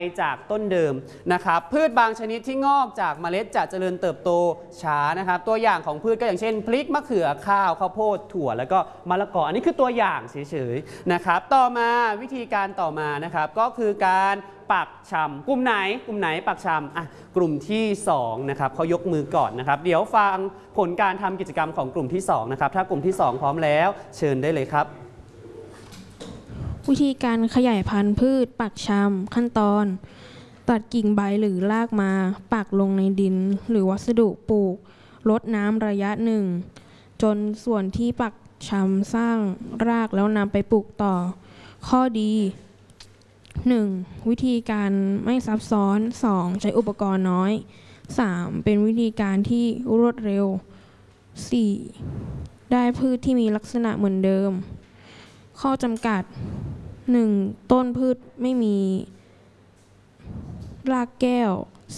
จากต้นเดิมนะครับพืชบางชนิดที่งอกจากเมล็ดจะเจริญเติบโตช้านะครับตัวอย่างของพืชก็อย่างเช่นพริกมะเขือข้าวข้าวโพดถั่วแล้วก็มะละกออันนี้คือตัวอย่างเฉยๆนะครับต่อมาวิธีการต่อมานะครับก็คือการปักชำกลุ่มไหนปักชำกลุ่มที่2นะครับเขายกมือก่อนนะครับเดี๋ยวฟังผลการทำกิจกรรมของกลุ่มที่2นะครับถ้ากลุ่มที่2พร้อมแล้วเชิญได้เลยครับวิธีการขยายพันธุ์พืชปักชำขั้นตอนตัดกิ่งใบหรือรากมาปักลงในดินหรือวัสดุปลูกรดน้ำระยะหนึ่งจนส่วนที่ปักชำสร้างรากแล้วนำไปปลูกต่อข้อดี 1. วิธีการไม่ซับซ้อน 2. ใช้อุปกรณ์น้อย 3. เป็นวิธีการที่รวดเร็ว 4. ได้พืชที่มีลักษณะเหมือนเดิมข้อจำกัด 1. ต้นพืชไม่มีรากแก้ว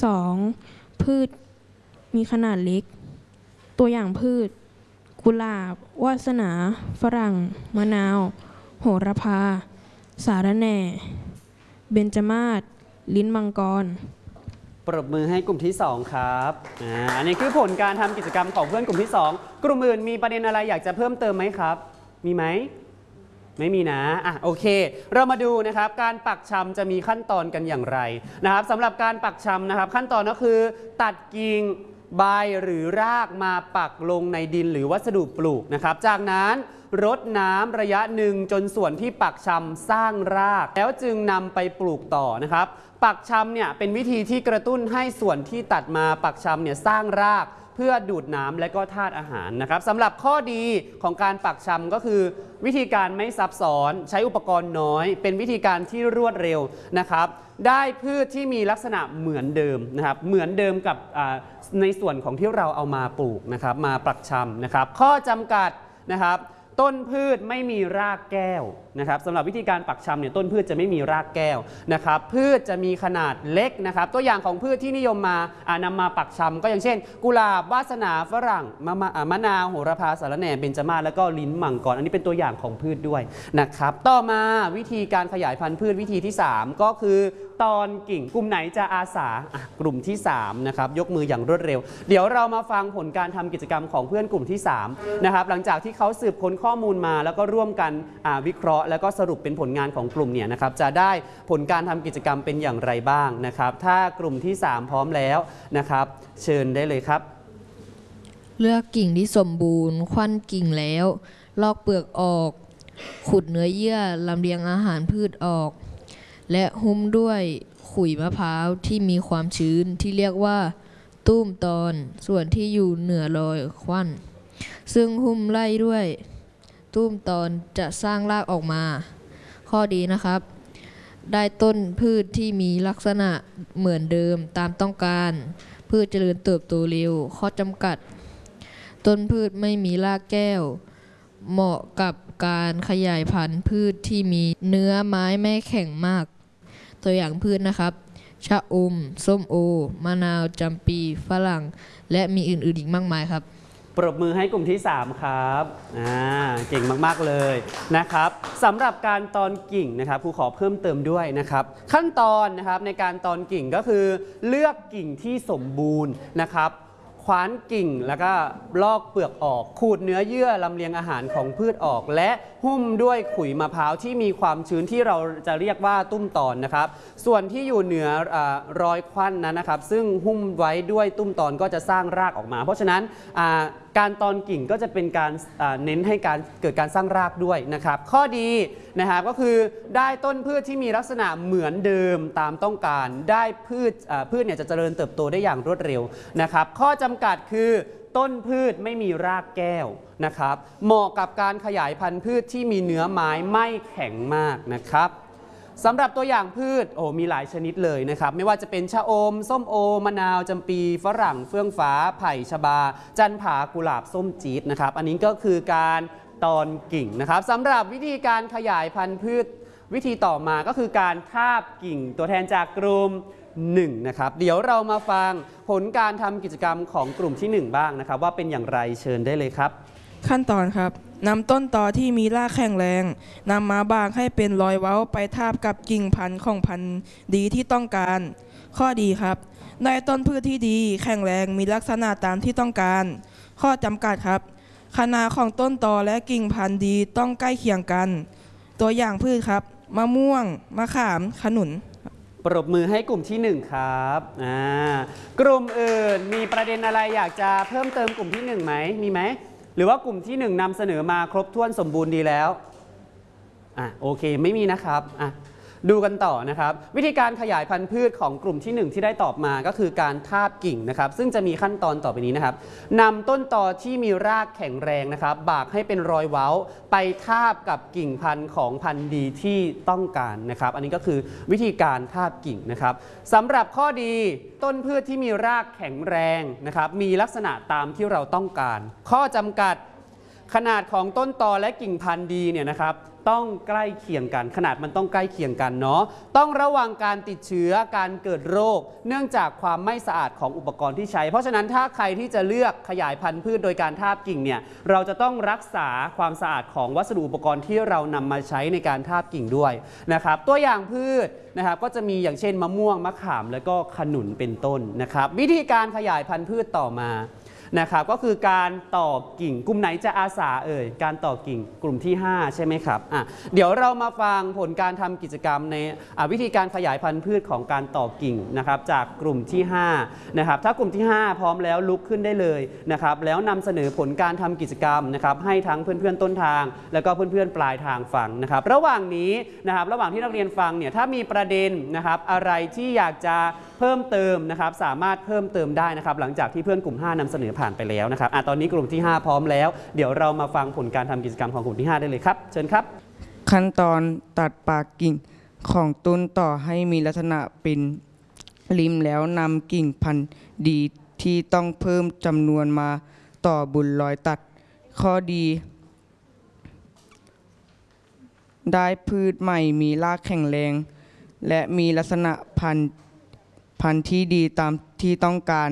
2. พืชมีขนาดเล็กตัวอย่างพืชกุหลาบวาสนาฝรั่งมะนาวโหระพาสาระแหน่เบญจมาศลิ้นมังกรปรบมือให้กลุ่มที่2ครับอันนี้คือผลการทำกิจกรรมของเพื่อนกลุ่มที่2กลุ่มอื่นมีประเด็นอะไรอยากจะเพิ่มเติมไหมครับมีไหมไม่มีนะโอเคเรามาดูนะครับการปักชำจะมีขั้นตอนกันอย่างไรนะครับสำหรับการปักชำนะครับขั้นตอนก็คือตัดกิ่งใบหรือรากมาปักลงในดินหรือวัสดุปลูกนะครับจากนั้นรดน้ำระยะหนึ่งจนส่วนที่ปักชำสร้างรากแล้วจึงนำไปปลูกต่อนะครับปักชำเนี่ยเป็นวิธีที่กระตุ้นให้ส่วนที่ตัดมาปักชำเนี่ยสร้างรากเพื่อดูดน้ำและก็ธาตุอาหารนะครับสำหรับข้อดีของการปักชำก็คือวิธีการไม่ซับซ้อนใช้อุปกรณ์น้อยเป็นวิธีการที่รวดเร็วนะครับได้พืชที่มีลักษณะเหมือนเดิมนะครับเหมือนเดิมกับในส่วนของที่เราเอามาปลูกนะครับมาปักชำนะครับข้อจำกัดนะครับต้นพืชไม่มีรากแก้วนะครับสำหรับวิธีการปักชำเนี่ยต้นพืชจะไม่มีรากแก้วนะครับพืชจะมีขนาดเล็กนะครับตัวอย่างของพืชที่นิยมนำมาปักชำก็อย่างเช่นกุหลาบวาสนาฝรั่งมะนาวโหระพาสาระแหน่เบญจมาศแล้วก็ลิ้นมังกรอันนี้เป็นตัวอย่างของพืชด้วยนะครับต่อมาวิธีการขยายพันธุ์พืชวิธีที่3ก็คือตอนกิ่งกลุ่มไหนจะอาสากลุ่มที่3นะครับยกมืออย่างรวดเร็วเดี๋ยวเรามาฟังผลการทำกิจกรรมของเพื่อนกลุ่มที่3นะครับหลังจากที่เขาสืบค้นข้อมูลมาแล้วก็ร่วมกันวิเคราะห์แล้วก็สรุปเป็นผลงานของกลุ่มเนี่ยนะครับจะได้ผลการทำกิจกรรมเป็นอย่างไรบ้างนะครับถ้ากลุ่มที่3พร้อมแล้วนะครับเชิญได้เลยครับเลือกกิ่งที่สมบูรณ์ควั้นกิ่งแล้วลอกเปลือกออกขุดเนื้อเยื่อลำเลียงอาหารพืชออกและหุ้มด้วยขุยมะพร้าวที่มีความชื้นที่เรียกว่าตุ้มตอนส่วนที่อยู่เหนือรอยควั้นซึ่งหุ้มไล่ด้วยตุ้มตอนจะสร้างรากออกมาข้อดีนะครับได้ต้นพืชที่มีลักษณะเหมือนเดิมตามต้องการพืชเจริญเติบโตเร็วข้อจำกัดต้นพืชไม่มีรากแก้วเหมาะกับการขยายพันธุ์พืชที่มีเนื้อไม้ไม่แข็งมากตัวอย่างพืชนะครับชะอมส้มโอมะนาวจำปีฝรั่งและมีอื่นๆอีกมากมายครับปรบมือให้กลุ่มที่3ครับเก่งมากๆเลยนะครับสำหรับการตอนกิ่งนะครับครูขอเพิ่มเติมด้วยนะครับขั้นตอนนะครับในการตอนกิ่งก็คือเลือกกิ่งที่สมบูรณ์นะครับคว้านกิ่งแล้วก็ลอกเปลือกออกขูดเนื้อเยื่อลำเลียงอาหารของพืชออกและหุ้มด้วยขุยมะพร้าวที่มีความชื้นที่เราจะเรียกว่าตุ้มตอนนะครับส่วนที่อยู่เหนือรอยควั้นนั้นนะครับซึ่งหุ้มไว้ด้วยตุ้มตอนก็จะสร้างรากออกมาเพราะฉะนั้นการตอนกิ่งก็จะเป็นการเน้นให้เกิดการสร้างรากด้วยนะครับข้อดีนะครับก็คือได้ต้นพืชที่มีลักษณะเหมือนเดิมตามต้องการได้พืชเนี่ยจะเจริญเติบโตได้อย่างรวดเร็วนะครับข้อจำกัดคือต้นพืชไม่มีรากแก้วนะครับเหมาะกับการขยายพันธุ์พืชที่มีเนื้อไม้ไม่แข็งมากนะครับสำหรับตัวอย่างพืชมีหลายชนิดเลยนะครับไม่ว่าจะเป็นชะอมส้มโอมะนาวจำปีฝรั่งเฟื่องฟ้าไผ่ชบาจันผากุหลาบส้มจี๊ดนะครับอันนี้ก็คือการตอนกิ่งนะครับสำหรับวิธีการขยายพันธุ์พืชวิธีต่อมาก็คือการทาบกิ่งตัวแทนจากกลุ่ม1นะครับเดี๋ยวเรามาฟังผลการทำกิจกรรมของกลุ่มที่1บ้างนะครับว่าเป็นอย่างไรเชิญได้เลยครับขั้นตอนครับนำต้นตอที่มีรากแข็งแรงนำมาบางให้เป็นรอยเว้าไปทาบกับกิ่งพันธุ์ของพันธุ์ดีที่ต้องการ ข้อดีครับได้ต้นพืชที่ดีแข็งแรงมีลักษณะตามที่ต้องการ ข้อจำกัดครับขนาดของต้นตอและกิ่งพันธุ์ดีต้องใกล้เคียงกัน ตัวอย่างพืชครับมะม่วงมะขามขนุนปรบมือให้กลุ่มที่ 1 ครับกลุ่มอื่นมีประเด็นอะไรอยากจะเพิ่มเติมกลุ่มที่1ไหมมีไหมหรือว่ากลุ่มที่1นำเสนอมาครบถ้วนสมบูรณ์ดีแล้วโอเคไม่มีนะครับดูกันต่อนะครับวิธีการขยายพันธุ์พืชของกลุ่มที่1ที่ได้ตอบมาก็คือการทาบกิ่งนะครับซึ่งจะมีขั้นตอนต่อไปนี้นะครับนำต้นตอที่มีรากแข็งแรงนะครับบากให้เป็นรอยเว้าไปทาบกับกิ่งพันธุ์ของพันธุ์ดีที่ต้องการนะครับอันนี้ก็คือวิธีการทาบกิ่งนะครับสำหรับข้อดีต้นพืชที่มีรากแข็งแรงนะครับมีลักษณะตามที่เราต้องการข้อจำกัดขนาดของต้นตอและกิ่งพันธุ์ดีเนี่ยนะครับต้องใกล้เคียงกันขนาดมันต้องใกล้เคียงกันเนาะต้องระวังการติดเชื้อการเกิดโรคเนื่องจากความไม่สะอาดของอุปกรณ์ที่ใช้เพราะฉะนั้นถ้าใครที่จะเลือกขยายพันธุ์พืชโดยการทาบกิ่งเนี่ยเราจะต้องรักษาความสะอาดของวัสดุอุปกรณ์ที่เรานำมาใช้ในการทาบกิ่งด้วยนะครับตัวอย่างพืชนะครับก็จะมีอย่างเช่นมะม่วงมะขามแล้วก็ขนุนเป็นต้นนะครับวิธีการขยายพันธุ์พืชต่อมานะครับก็คือการต่อกิ่งกลุ่มไหนจะอาสาการต่อกิ่งกลุ่มที่5ใช่ไหมครับเดี๋ยวเรามาฟังผลการทำกิจกรรมในวิธีการขยายพันธุ์พืชของการต่อกิ่งนะครับจากกลุ่มที่5นะครับถ้ากลุ่มที่5พร้อมแล้วลุกขึ้นได้เลยนะครับแล้วนำเสนอผลการทำกิจกรรมนะครับให้ทั้งเพื่อนๆต้นทางแล้วก็เพื่อนๆปลายทางฟังนะครับระหว่างนี้นะครับระหว่างที่นักเรียนฟังเนี่ยถ้ามีประเด็นนะครับอะไรที่อยากจะเพิ่มเติมนะครับสามารถเพิ่มเติมได้นะครับหลังจากที่เพื่อนกลุ่ม5นำเสนอผ่านไปแล้วนะครับตอนนี้กลุ่มที่5พร้อมแล้วเดี๋ยวเรามาฟังผลการทำกิจกรรมของกลุ่มที่5ได้เลยครับเชิญครับขั้นตอนตัดปากกิ่งของต้นต่อให้มีลักษณะเป็นริมแล้วนำกิ่งพันธุ์ดีที่ต้องเพิ่มจำนวนมาต่อบนรอยตัดข้อดีได้พืชใหม่มีรากแข็งแรงและมีลักษณะพันธุ์ที่ดีตามที่ต้องการ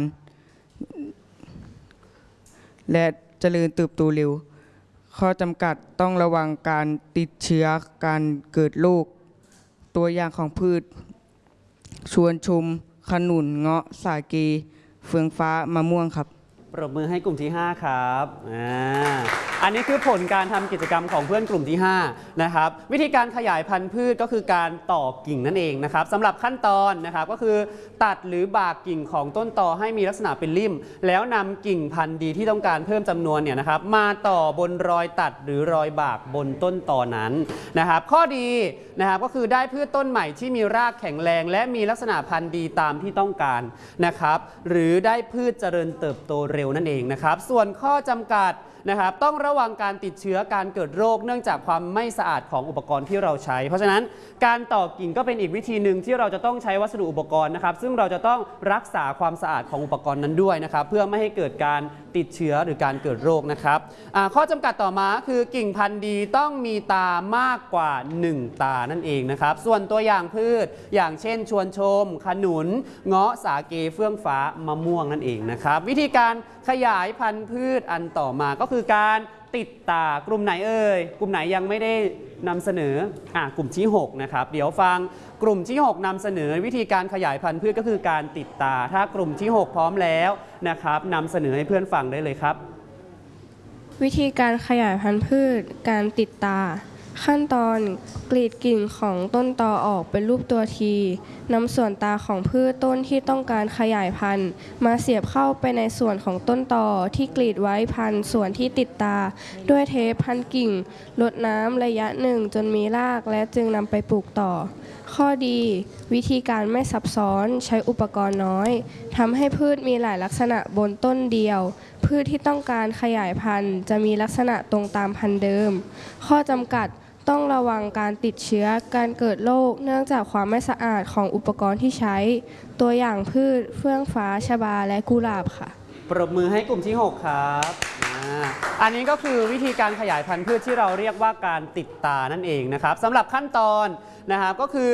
และเจริญเติบโตเร็วข้อจำกัดต้องระวังการติดเชื้อการเกิดโรคตัวอย่างของพืชชวนชมขนุนเงาะสาเกเฟืองฟ้ามะม่วงครับปรบมือให้กลุ่มที่5ครับอันนี้คือผลการทำกิจกรรมของเพื่อนกลุ่มที่5นะครับวิธีการขยายพันธุ์พืชก็คือการต่อกิ่งนั่นเองนะครับสำหรับขั้นตอนนะครับก็คือตัดหรือบากกิ่งของต้นตอให้มีลักษณะเป็นริ่มแล้วนำกิ่งพันธุ์ดีที่ต้องการเพิ่มจำนวนเนี่ยนะครับมาต่อบนรอยตัดหรือรอยบากบนต้นตอนั้นนะครับข้อดีนะครับก็คือได้พืชต้นใหม่ที่มีรากแข็งแรงและมีลักษณะพันธุ์ดีตามที่ต้องการนะครับหรือได้พืชเจริญเติบโตเร็วนั่นเองนะครับส่วนข้อจำกัดนะครับต้องระวังการติดเชื้อการเกิดโรคเนื่องจากความไม่สะอาดของอุปกรณ์ที่เราใช้เพราะฉะนั้นการต่อกิ่งก็เป็นอีกวิธีหนึ่งที่เราจะต้องใช้วัสดุอุปกรณ์นะครับซึ่งเราจะต้องรักษาความสะอาดของอุปกรณ์นั้นด้วยนะครับเพื่อไม่ให้เกิดการติดเชื้อหรือการเกิดโรคนะครับข้อจำกัดต่อมาคือกิ่งพันธุ์ดีต้องมีตามากกว่า1ตานั่นเองนะครับส่วนตัวอย่างพืชอย่างเช่นชวนชมขนุนเงาะสาเกเฟื่องฟ้ามะม่วงนั่นเองนะครับวิธีการขยายพันธุ์พืชอันต่อมาก็คือการติดตากลุ่มไหนกลุ่มไหนยังไม่ได้นำเสนอกลุ่มที่6นะครับเดี๋ยวฟังกลุ่มที่6นำเสนอวิธีการขยายพันธุ์พืชก็คือการติดตาถ้ากลุ่มที่6พร้อมแล้วนะครับนำเสนอให้เพื่อนฟังได้เลยครับวิธีการขยายพันธุ์พืชการติดตาขั้นตอนกรีดกิ่งของต้นตอออกเป็นรูปตัวทีนำส่วนตาของพืชต้นที่ต้องการขยายพันธุ์มาเสียบเข้าไปในส่วนของต้นตอที่กรีดไว้พันส่วนที่ติดตาด้วยเทปพันกิ่งรดน้ำระยะหนึ่งจนมีรากและจึงนำไปปลูกต่อข้อดีวิธีการไม่ซับซ้อนใช้อุปกรณ์น้อยทำให้พืชมีหลายลักษณะบนต้นเดียวพืชที่ต้องการขยายพันธุ์จะมีลักษณะตรงตามพันธุ์เดิมข้อจำกัดต้องระวังการติดเชื้อการเกิดโรคเนื่องจากความไม่สะอาดของอุปกรณ์ที่ใช้ตัวอย่างพืชเฟื่องฟ้าชบาและกุหลาบค่ะปรบมือให้กลุ่มที่6ครับอันนี้ก็คือวิธีการขยายพันธุ์พืชที่เราเรียกว่าการติดตานั่นเองนะครับสำหรับขั้นตอนนะครับก็คือ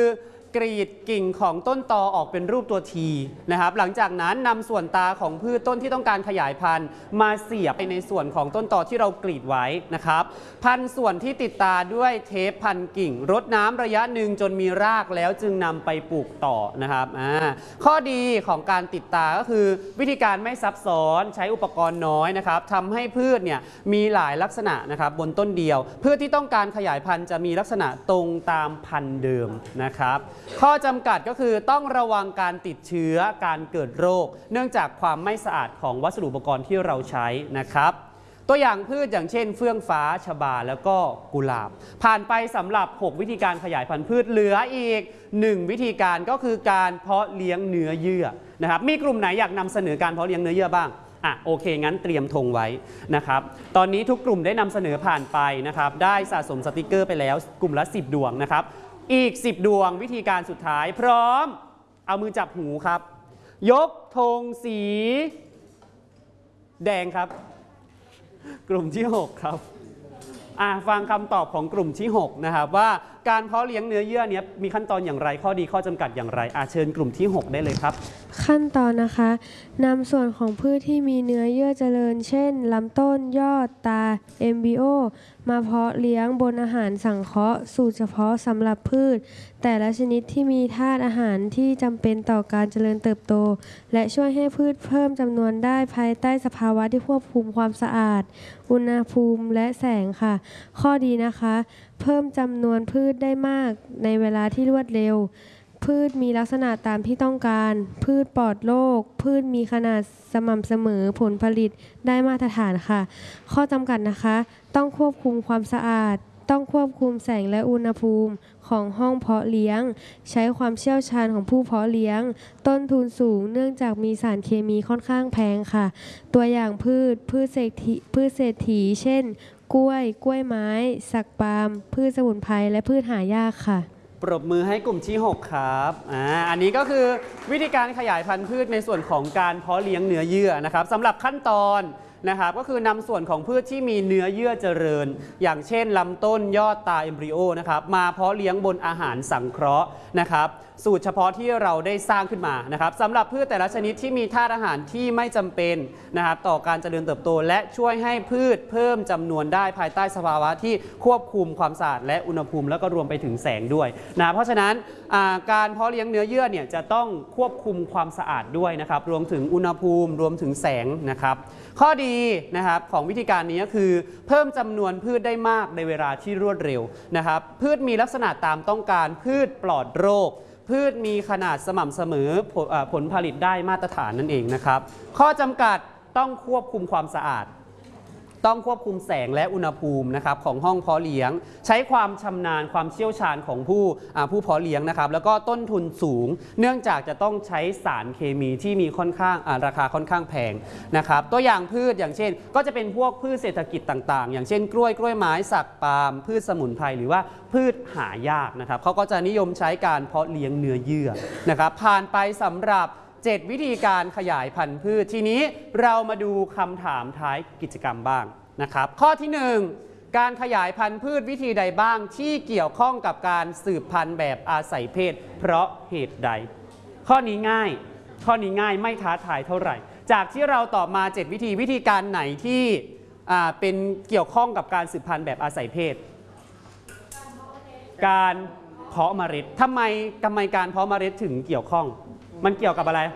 กรีดกิ่งของต้นตอออกเป็นรูปตัวทีนะครับหลังจากนั้นนำส่วนตาของพืชต้นที่ต้องการขยายพันธุ์มาเสียบไปในส่วนของต้นตอที่เรากรีดไว้นะครับพันส่วนที่ติดตาด้วยเทปพันกิ่งรดน้ำระยะหนึ่งจนมีรากแล้วจึงนำไปปลูกต่อนะครับข้อดีของการติดตาก็คือวิธีการไม่ซับซ้อนใช้อุปกรณ์น้อยนะครับทำให้พืชเนี่ยมีหลายลักษณะนะครับบนต้นเดียวพืชที่ต้องการขยายพันธุ์จะมีลักษณะตรงตามพันธุ์เดิมนะครับข้อจำกัดก็คือต้องระวังการติดเชื้อการเกิดโรคเนื่องจากความไม่สะอาดของวัสดุอุปกรณ์ที่เราใช้นะครับตัวอย่างพืชอย่างเช่นเฟื่องฟ้าชบาแล้วก็กุหลาบผ่านไปสำหรับ 6 วิธีการขยายพันธุ์พืชเหลืออีก 1 วิธีการก็คือการเพาะเลี้ยงเนื้อเยื่อนะครับมีกลุ่มไหนอยากนำเสนอการเพาะเลี้ยงเนื้อเยื่อบ้างโอเคงั้นเตรียมธงไว้นะครับตอนนี้ทุกกลุ่มได้นำเสนอผ่านไปนะครับได้สะสมสติกเกอร์ไปแล้วกลุ่มละ10 ดวงนะครับอีก10 ดวงวิธีการสุดท้ายพร้อมเอามือจับหูครับยกธงสีแดงครับกลุ่มที่6ครับฟังคำตอบของกลุ่มที่6นะครับว่าการเพาะเลี้ยงเนื้อเยื่อนี้มีขั้นตอนอย่างไรข้อดีข้อจำกัดอย่างไรเชิญกลุ่มที่6ได้เลยครับขั้นตอนนะคะนำส่วนของพืชที่มีเนื้อเยื่อเจริญเช่นลำต้นยอดตาเอมบริโอมาเพาะเลี้ยงบนอาหารสังเคราะห์สูตรเฉพาะสำหรับพืชแต่ละชนิดที่มีธาตุอาหารที่จำเป็นต่อการเจริญเติบโตและช่วยให้พืชเพิ่มจำนวนได้ภายใต้สภาวะที่ควบคุมความสะอาดอุณหภูมิและแสงค่ะข้อดีนะคะเพิ่มจำนวนพืชได้มากในเวลาที่รวดเร็วพืชมีลักษณะตามที่ต้องการพืชปลอดโรคพืชมีขนาดสม่ำเสมอผลผลิตได้มาตรฐานค่ะข้อจำกัดนะคะต้องควบคุมความสะอาดต้องควบคุมแสงและอุณหภูมิของห้องเพาะเลี้ยงใช้ความเชี่ยวชาญของผู้เพาะเลี้ยงต้นทุนสูงเนื่องจากมีสารเคมีค่อนข้างแพงค่ะตัวอย่างพืชเศรษฐีเช่นกล้วยไม้สักปาล์มพืชสมุนไพรและพืชหายากค่ะปรบมือให้กลุ่มที่6ครับอันนี้ก็คือวิธีการขยายพันธุ์พืชในส่วนของการเพาะเลี้ยงเนื้อเยื่อนะครับสำหรับขั้นตอนนะครับก็คือนำส่วนของพืชที่มีเนื้อเยื่อเจริญอย่างเช่นลำต้นยอดตาเอมบริโอนะครับมาเพาะเลี้ยงบนอาหารสังเคราะห์นะครับสูตรเฉพาะที่เราได้สร้างขึ้นมานะครับสำหรับพืชแต่ละชนิดที่มีธาตุอาหารที่ไม่จำเป็นนะครับต่อการเจริญเติบโตและช่วยให้พืชเพิ่มจำนวนได้ภายใต้สภาวะที่ควบคุมความสะอาดและอุณหภูมิแล้วก็รวมไปถึงแสงด้วยนะเพราะฉะนั้นการเพาะเลี้ยงเนื้อเยื่อเนี่ยจะต้องควบคุมความสะอาดด้วยนะครับรวมถึงอุณหภูมิรวมถึงแสงนะครับข้อดีนะครับของวิธีการนี้ก็คือเพิ่มจำนวนพืชได้มากในเวลาที่รวดเร็วนะครับพืชมีลักษณะตามต้องการพืชปลอดโรคพืชมีขนาดสม่ำเสมอผลผลิตได้มาตรฐานนั่นเองนะครับข้อจำกัดต้องควบคุมความสะอาดต้องควบคุมแสงและอุณหภูมินะครับของห้องเพาะเลี้ยงใช้ความชำนาญความเชี่ยวชาญของผู้เพาะเลี้ยงนะครับแล้วก็ต้นทุนสูงเนื่องจากจะต้องใช้สารเคมีที่มีค่อนข้างราคาค่อนข้างแพงนะครับตัวอย่างพืชอย่างเช่นก็จะเป็นพวกพืชเศรษฐกิจต่างๆอย่างเช่นกล้วยไม้สักปาล์มพืชสมุนไพรหรือว่าพืชหายากนะครับเขาก็จะนิยมใช้การเพาะเลี้ยงเนื้อเยื่อนะครับผ่านไปสำหรับ7 วิธีการขยายพันธุ์พืชทีนี้เรามาดูคำถามท้ายกิจกรรมบ้างนะครับข้อที่1การขยายพันธุ์พืชวิธีใดบ้างที่เกี่ยวข้องกับการสืบพันธุ์แบบอาศัยเพศเพราะเหตุใดข้อนี้ง่ายไม่ท้าทายเท่าไหร่จากที่เราตอบมา7วิธีการไหนที่เป็นเกี่ยวข้องกับการสืบพันธุ์แบบอาศัยเพศการเพาะเมล็ดทำไมการเพาะเมล็ดถึงเกี่ยวข้องมันเกี่ยวกับอะไร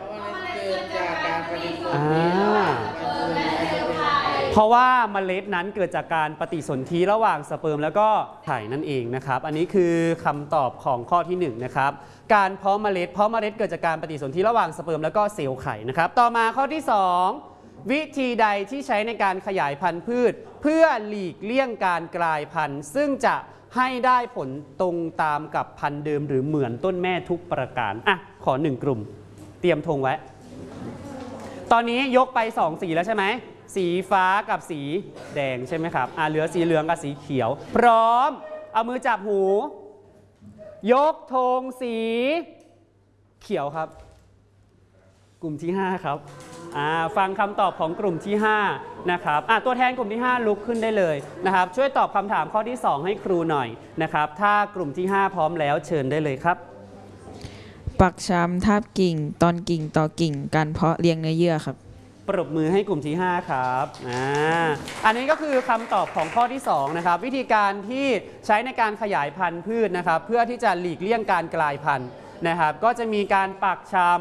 เพราะว่าเมล็ดนั้นเกิดจากการปฏิสนธิระหว่างสเปิร์มแล้วก็ไข่นั่นเองนะครับอันนี้คือคำตอบของข้อที่1นะครับการเพาะเมล็ดเกิดจากการปฏิสนธิระหว่างสเปิร์มแล้วก็เซลล์ไข่นะครับต่อมาข้อที่2วิธีใดที่ใช้ในการขยายพันธุ์พืชเพื่อหลีกเลี่ยงการกลายพันธุ์ซึ่งจะให้ได้ผลตรงตามกับพันธุ์เดิมหรือเหมือนต้นแม่ทุกประการขอ1 กลุ่มเตรียมธงไว้ตอนนี้ยกไป2 สีแล้วใช่ไหมสีฟ้ากับสีแดงใช่ไหมครับเหลือสีเหลืองกับสีเขียวพร้อมเอามือจับหูยกธงสีเขียวครับกลุ่มที่5ครับฟังคำตอบของกลุ่มที่5นะครับตัวแทนกลุ่มที่5ลุกขึ้นได้เลยนะครับช่วยตอบคำถามข้อที่2ให้ครูหน่อยนะครับถ้ากลุ่มที่5พร้อมแล้วเชิญได้เลยครับปักชำทาบกิ่ง ตอนกิ่งต่อกิ่ง การเพาะเลี้ยงเนื้อเยื่อครับปรบมือให้กลุ่มที่ 5 ครับอันนี้ก็คือคำตอบของข้อที่ 2 นะครับ วิธีการที่ใช้ในการขยายพันธุ์พืชนะครับ เพื่อที่จะหลีกเลี่ยงการกลายพันธุ์นะครับ ก็จะมีการปักชำ